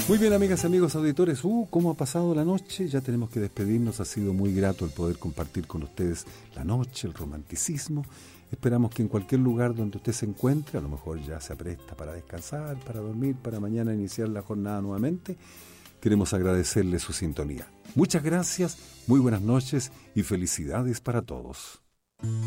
Muy bien, amigas y amigos auditores, ¿cómo ha pasado la noche? Ya tenemos que despedirnos, ha sido muy grato el poder compartir con ustedes la noche, el romanticismo. Esperamos que en cualquier lugar donde usted se encuentre, a lo mejor ya se apresta para descansar, para dormir, para mañana iniciar la jornada nuevamente. Queremos agradecerle su sintonía. Muchas gracias, muy buenas noches y felicidades para todos.